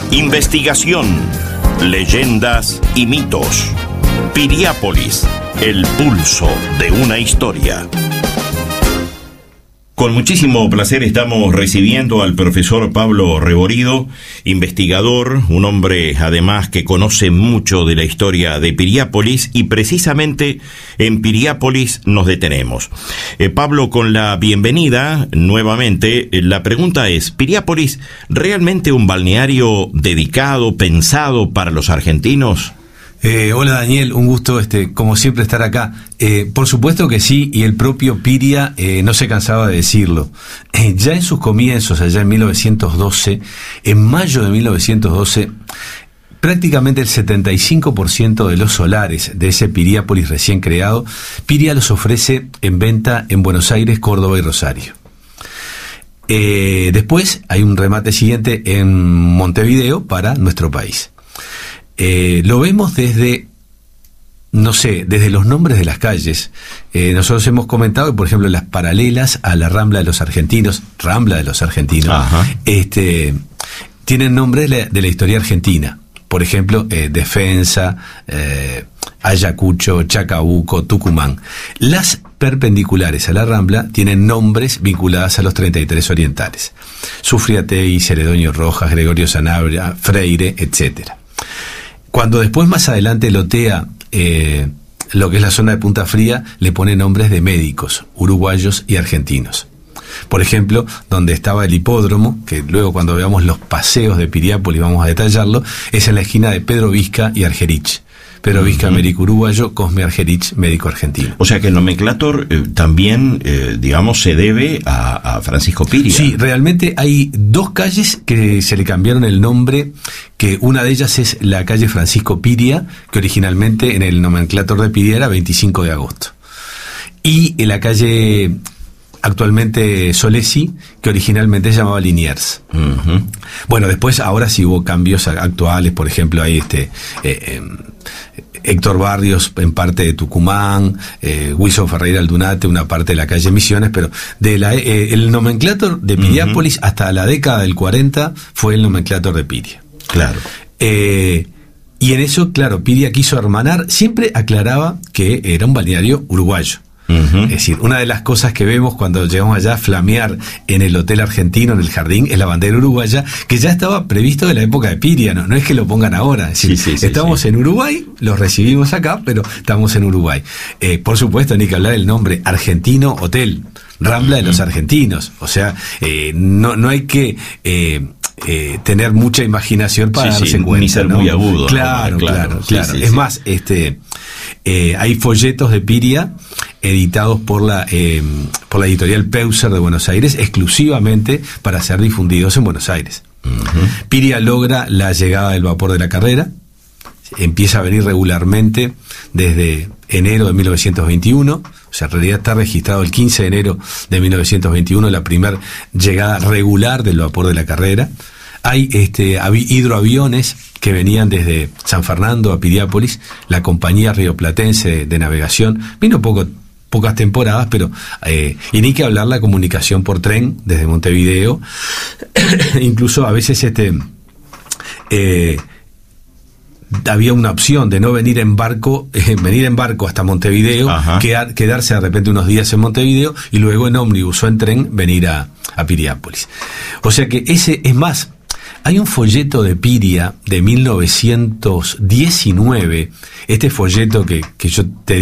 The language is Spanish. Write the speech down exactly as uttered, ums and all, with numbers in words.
Investigación, leyendas y mitos. Piriápolis, el pulso de una historia. Con muchísimo placer estamos recibiendo al profesor Pablo Reborido, investigador, un hombre además que conoce mucho de la historia de Piriápolis, y precisamente en Piriápolis nos detenemos. Eh, Pablo, con la bienvenida nuevamente, eh, la pregunta es, ¿Piriápolis realmente un balneario dedicado, pensado para los argentinos? Eh, hola Daniel, un gusto este, como siempre estar acá. Eh, por supuesto que sí, y el propio Piria eh, no se cansaba de decirlo. Eh, ya en sus comienzos, allá en mil novecientos doce, en mayo de mil novecientos doce, prácticamente el setenta y cinco por ciento de los solares de ese Piriápolis recién creado, Piria los ofrece en venta en Buenos Aires, Córdoba y Rosario. Eh, después hay un remate siguiente en Montevideo para nuestro país. Eh, lo vemos desde, no sé, desde los nombres de las calles. Eh, nosotros hemos comentado que, por ejemplo, las paralelas a la Rambla de los Argentinos, Rambla de los Argentinos, Ajá. este, tienen nombres de la, de la historia argentina. Por ejemplo, eh, Defensa, eh, Ayacucho, Chacabuco, Tucumán. Las perpendiculares a la Rambla tienen nombres vinculados a los treinta y tres orientales. Sufriategui, Celedonio Rojas, Gregorio Sanabria, Freire, etcétera. Cuando después más adelante lotea eh, lo que es la zona de Punta Fría, le pone nombres de médicos, uruguayos y argentinos. Por ejemplo, donde estaba el hipódromo, que luego cuando veamos los paseos de Piriápolis vamos a detallarlo, es en la esquina de Pedro Vizca y Argerich. Pedro Vizca, uh-huh. médico uruguayo, Cosme Argerich, médico argentino. O sea que el nomenclátor eh, también, eh, digamos, se debe a, a Francisco Piria. Sí, realmente hay dos calles que se le cambiaron el nombre, que una de ellas es la calle Francisco Piria, que originalmente en el nomenclátor de Piria era veinticinco de agosto. Y en la calle actualmente Solesi, que originalmente se llamaba Liniers. Uh-huh. Bueno, después ahora sí hubo cambios actuales, por ejemplo, hay este eh, eh, Héctor Barrios en parte de Tucumán, eh, Wilson Ferreira Aldunate, una parte de la calle Misiones, pero de la, eh, el nomenclátor de Piriápolis uh-huh. hasta la década del cuarenta fue el nomenclátor de Piria. Claro. Eh, y en eso, claro, Piria quiso hermanar, siempre aclaraba que era un balneario uruguayo. Uh-huh. Es decir, una de las cosas que vemos cuando llegamos allá a flamear en el hotel argentino, en el jardín, es la bandera uruguaya, que ya estaba previsto de la época de Piria, no, no es que lo pongan ahora. Es decir, sí, sí, sí, estamos sí. en Uruguay, los recibimos acá, pero estamos en Uruguay. Eh, por supuesto, ni que hablar del nombre Argentino Hotel, Rambla uh-huh. de los Argentinos. O sea, eh, no, no hay que eh, eh, tener mucha imaginación para sí, darse sí, cuenta. Ni ser ¿no? muy agudo. Claro, ¿no? claro, claro. Sí, claro. sí, es sí. más, este... Eh, hay folletos de Piria editados por la eh, por la editorial Peuser de Buenos Aires exclusivamente para ser difundidos en Buenos Aires. Uh-huh. Piria logra la llegada del vapor de la Carrera, empieza a venir regularmente desde enero de mil novecientos veintiuno, o sea, en realidad está registrado el quince de enero de mil novecientos veintiuno la primera llegada regular del vapor de la Carrera. Hay este, hidroaviones que venían desde San Fernando a Piriápolis, la compañía rioplatense de, de navegación, vino poco, pocas temporadas, pero eh, y ni que hablar la comunicación por tren desde Montevideo, incluso a veces este eh, había una opción de no venir en barco, eh, venir en barco hasta Montevideo, quedar, quedarse de repente unos días en Montevideo y luego en ómnibus o en tren venir a, a Piriápolis. O sea que ese es más. Hay un folleto de Piria de mil novecientos diecinueve, este folleto que, que yo te